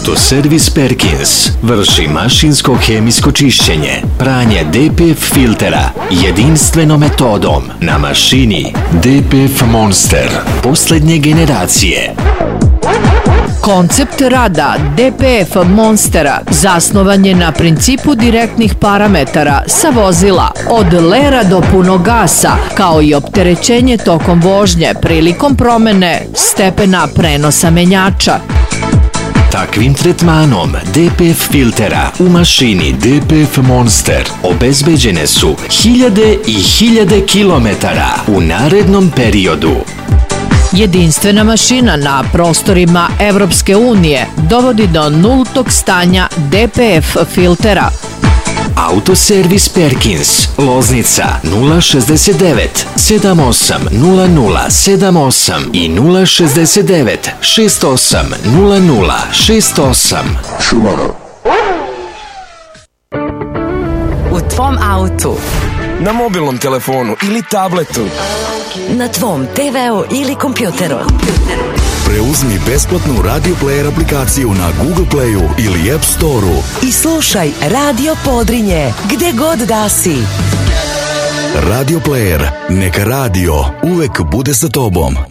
Autoservis Perkins vrši mašinsko-hemijsko čišćenje, pranje DPF filtera jedinstvenom metodom na mašini DPF Monster posljednje generacije. Koncept rada DPF Monstera zasnovan je na principu direktnih parametara sa vozila od lera do punog gasa, kao i opterećenje tokom vožnje prilikom promene stepena prenosa menjača. Takvim tretmanom DPF filtera u mašini DPF Monster obezbeđene su hiljade i hiljade kilometara u narednom periodu. Jedinstvena mašina na prostorima Evropske unije dovodi do nultog stanja DPF filtera. Autoservis Perkins, Loznica 069 780078 i 069 680068. U tvom autu, na mobilnom telefonu ili tabletu, na tvom TV-u ili kompjuteru. Preuzmi besplatnu Radio Player aplikaciju na Google Playu ili App Storeu I slušaj Radio Podrinje, gde god da si. Radio Player, neka radio uvek bude sa tobom.